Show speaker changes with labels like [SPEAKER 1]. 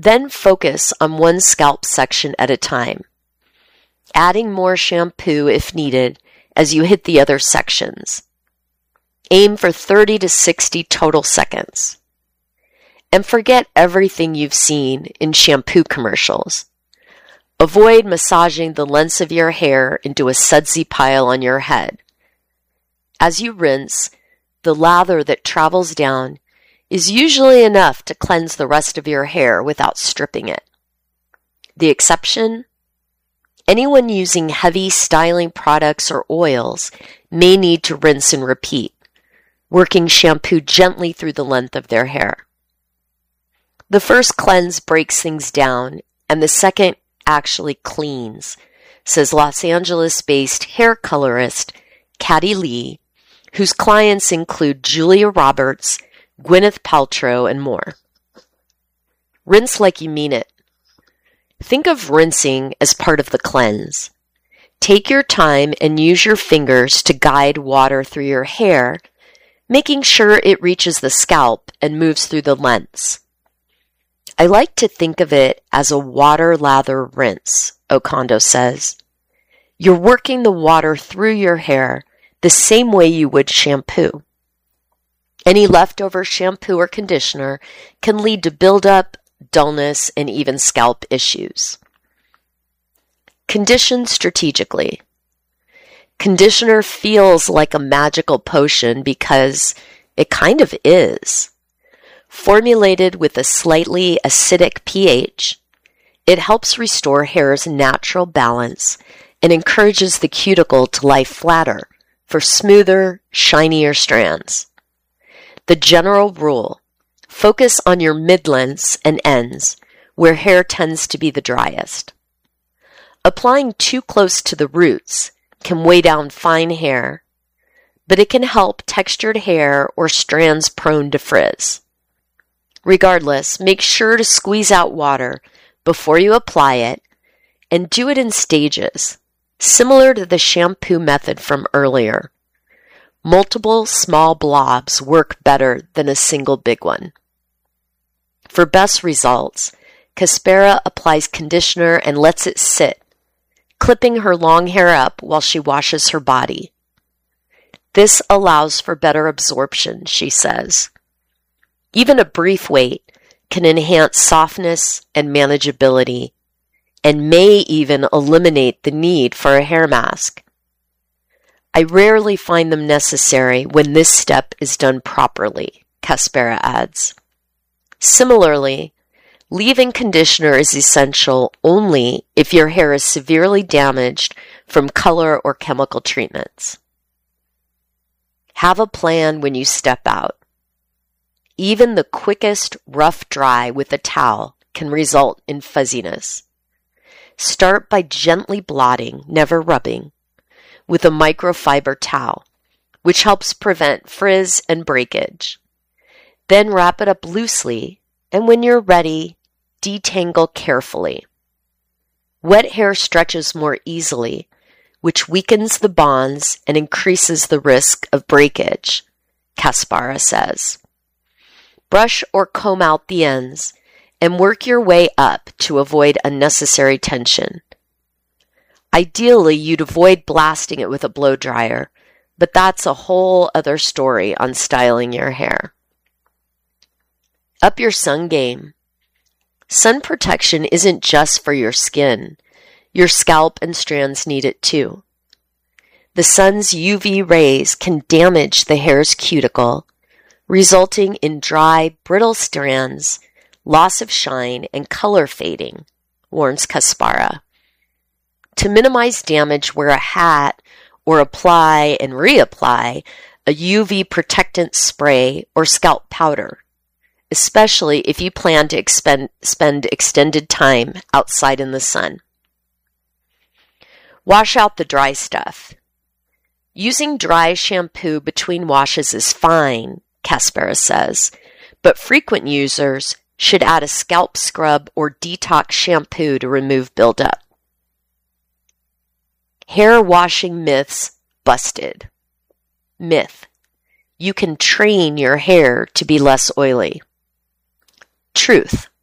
[SPEAKER 1] Then focus on one scalp section at a time, adding more shampoo if needed as you hit the other sections. Aim for 30 to 60 total seconds. And forget everything you've seen in shampoo commercials. Avoid massaging the lengths of your hair into a sudsy pile on your head. As you rinse, the lather that travels down is usually enough to cleanse the rest of your hair without stripping it. The exception? Anyone using heavy styling products or oils may need to rinse and repeat, working shampoo gently through the length of their hair. The first cleanse breaks things down, and the second actually cleans, says Los Angeles-based hair colorist Katy Lee, whose clients include Julia Roberts, Gwyneth Paltrow, and more. Rinse like you mean it. Think of rinsing as part of the cleanse. Take your time and use your fingers to guide water through your hair, making sure it reaches the scalp and moves through the lengths. I like to think of it as a water lather rinse, Okondo says. You're working the water through your hair the same way you would shampoo. Any leftover shampoo or conditioner can lead to buildup, dullness, and even scalp issues. Condition strategically. Conditioner feels like a magical potion because it kind of is. Formulated with a slightly acidic pH, it helps restore hair's natural balance and encourages the cuticle to lie flatter for smoother, shinier strands. The general rule: focus on your mid-lengths and ends, where hair tends to be the driest. Applying too close to the roots can weigh down fine hair, but it can help textured hair or strands prone to frizz. Regardless, make sure to squeeze out water before you apply it and do it in stages, similar to the shampoo method from earlier. Multiple small blobs work better than a single big one. For best results, Caspera applies conditioner and lets it sit, clipping her long hair up while she washes her body. This allows for better absorption, she says. Even a brief wait can enhance softness and manageability, and may even eliminate the need for a hair mask. I rarely find them necessary when this step is done properly, Caspera adds. Similarly, leave-in conditioner is essential only if your hair is severely damaged from color or chemical treatments. Have a plan when you step out. Even the quickest rough dry with a towel can result in fuzziness. Start by gently blotting, never rubbing, with a microfiber towel, which helps prevent frizz and breakage. Then wrap it up loosely, and when you're ready, detangle carefully. Wet hair stretches more easily, which weakens the bonds and increases the risk of breakage, Caspera says. Brush or comb out the ends and work your way up to avoid unnecessary tension. Ideally, you'd avoid blasting it with a blow dryer, but that's a whole other story on styling your hair. Up your sun game. Sun protection isn't just for your skin. Your scalp and strands need it too. The sun's UV rays can damage the hair's cuticle, resulting in dry, brittle strands, loss of shine, and color fading, warns Caspera. To minimize damage, wear a hat or apply and reapply a UV protectant spray or scalp powder, especially if you plan to spend extended time outside in the sun. Wash out the dry stuff. Using dry shampoo between washes is fine, Caspera says, but frequent users should add a scalp scrub or detox shampoo to remove buildup. Hair washing myths busted. Myth: you can train your hair to be less oily. Truth: